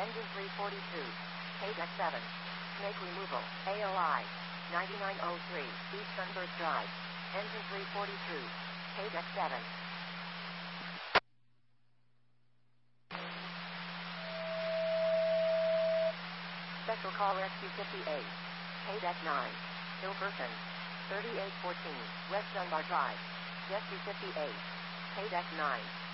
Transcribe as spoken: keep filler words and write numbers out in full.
Engine three forty-two. K deck seven. Snake removal. A O I. ninety-nine oh three. East Sunburst Drive. Engine three forty-two. K deck seven. Special call Rescue fifty-eight. K deck nine. Ill person. thirty-eight fourteen. West Dunbar Drive. Rescue fifty-eight. K deck nine.